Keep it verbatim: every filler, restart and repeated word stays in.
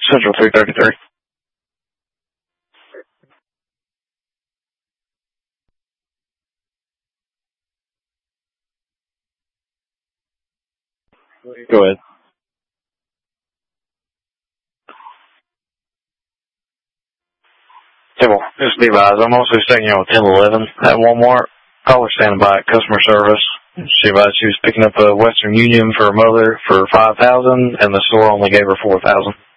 Central three thirty-three. Go ahead. Hey, well, just be advised, I'm also staying out with ten eleven at Walmart. Caller standing by at customer service. She advised she was picking up a Western Union for her mother for five thousand dollars, and the store only gave her four thousand dollars.